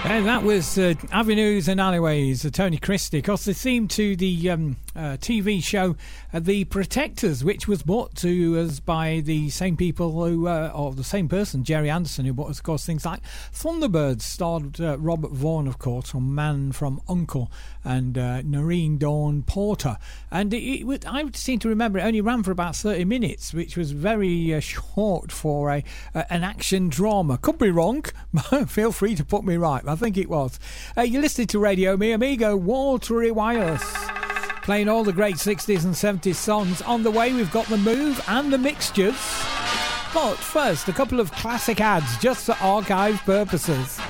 And that was Avenues and Alleyways, Tony Christie. Of course, the theme to the TV show The Protectors, which was brought to us by the same people who, or the same person, Jerry Anderson, who brought us, of course, things like Thunderbirds, starred Robert Vaughn, of course, from Man from U.N.C.L.E. and Noreen Dawn Porter. And I seem to remember it only ran for about 30 minutes, which was very short for an action drama. Could be wrong. Feel free to put me right. I think it was. You're listening to Radio Mi Amigo, Watery Wireless, playing all the great 60s and 70s songs. On the way, we've got The Move and The Mixtures. But first, a couple of classic ads, just for archive purposes.